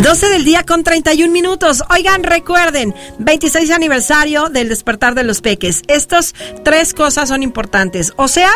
12 del día con 31 minutos. Oigan, recuerden, 26 aniversario del Despertar de los Peques. Estas 3 cosas son importantes. O sea,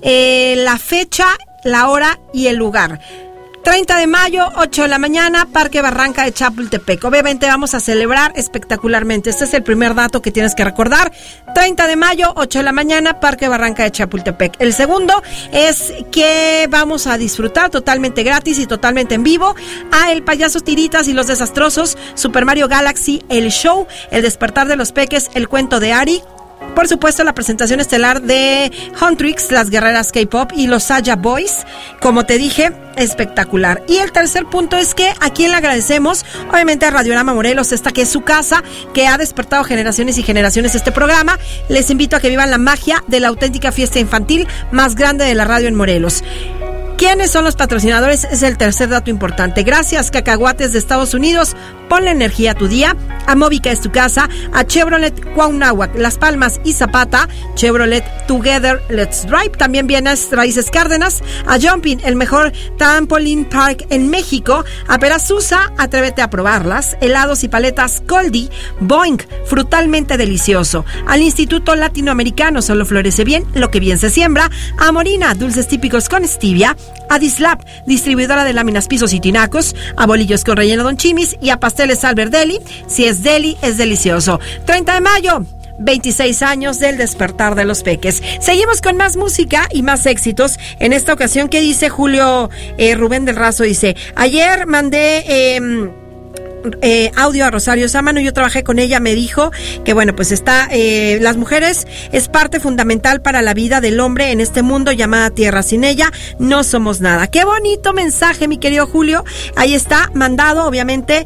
la fecha, la hora y el lugar. 30 de mayo, 8 de la mañana, Parque Barranca de Chapultepec. Obviamente vamos a celebrar espectacularmente. Este es el primer dato que tienes que recordar. 30 de mayo, 8 de la mañana, Parque Barranca de Chapultepec. El segundo es que vamos a disfrutar totalmente gratis y totalmente en vivo a El Payaso Tiritas y los Desastrosos, Super Mario Galaxy, el show, El Despertar de los Peques, El Cuento de Ari. Por supuesto, la presentación estelar de Huntrix, las guerreras K-pop y los Saya Boys. Como te dije, espectacular. Y el tercer punto es que a quien le agradecemos, obviamente a Radiorama Morelos, esta que es su casa, que ha despertado generaciones y generaciones este programa. Les invito a que vivan la magia de la auténtica fiesta infantil más grande de la radio en Morelos. ¿Quiénes son los patrocinadores? Es el tercer dato importante. Gracias, Cacahuates de Estados Unidos. Ponle energía a tu día. A Móvica es tu casa. A Chevrolet Cuauhnáhuac, Las Palmas y Zapata. Chevrolet Together Let's Drive. También Bienes Raíces Cárdenas. A Jumping, el mejor trampoline park en México. A Perasusa, atrévete a probarlas. Helados y paletas Coldy. Boing, frutalmente delicioso. Al Instituto Latinoamericano, solo florece bien lo que bien se siembra. A Morina, dulces típicos con stevia. A Dislab, distribuidora de láminas, pisos y tinacos. A Bolillos con relleno Don Chimis. Y a Pasteles Albert Deli. Si es deli, es delicioso. 30 de mayo, 26 años del Despertar de los Peques. Seguimos con más música y más éxitos. En esta ocasión, ¿qué dice Julio Rubén del Razo? Dice, ayer mandé audio a Rosario Sámano, yo trabajé con ella, me dijo que bueno, pues está, las mujeres es parte fundamental para la vida del hombre en este mundo llamada Tierra, sin ella no somos nada. Qué bonito mensaje, mi querido Julio, ahí está, mandado obviamente,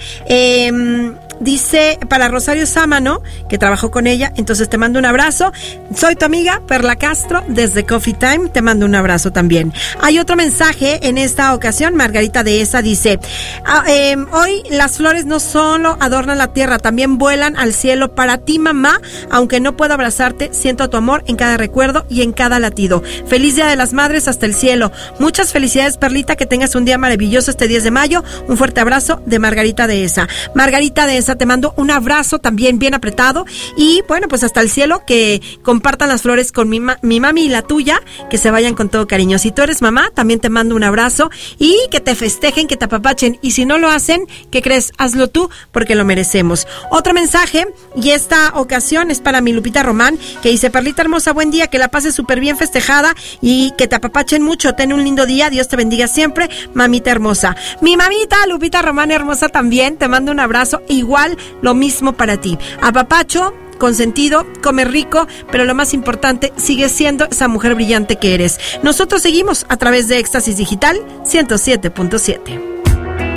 dice para Rosario Sámano, que trabajó con ella, entonces te mando un abrazo. Soy tu amiga Perla Castro desde Coffee Time, te mando un abrazo también. Hay otro mensaje en esta ocasión, Margarita de Esa dice, hoy las flores no solo adornan la tierra, también vuelan al cielo. Para ti, mamá, aunque no puedo abrazarte, siento tu amor en cada recuerdo y en cada latido. Feliz Día de las Madres hasta el cielo. Muchas felicidades, Perlita, que tengas un día maravilloso este 10 de mayo. Un fuerte abrazo de Margarita de Esa. Margarita de Esa, te mando un abrazo también bien apretado y bueno, pues hasta el cielo, que compartan las flores con mi mami y la tuya, que se vayan con todo cariño. Si tú eres mamá, también te mando un abrazo y que te festejen, que te apapachen, y si no lo hacen, ¿qué crees? Hazlo tú, porque lo merecemos. Otro mensaje, y esta ocasión es para mi Lupita Román, que dice, Perlita hermosa, buen día, que la pases súper bien festejada y que te apapachen mucho, ten un lindo día, Dios te bendiga siempre, mamita hermosa. Mi mamita Lupita Román hermosa también, te mando un abrazo, igual lo mismo para ti. Apapacho, consentido, come rico, pero lo más importante, sigue siendo esa mujer brillante que eres. Nosotros seguimos a través de Éxtasis Digital 107.7.